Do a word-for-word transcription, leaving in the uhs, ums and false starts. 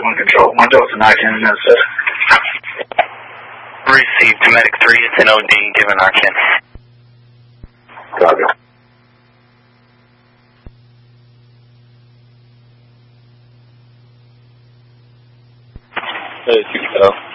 one control. one Delta Narcan in Minnesota. Received. Medic three, it's an O D, given Narcan. Copy. Hey, two,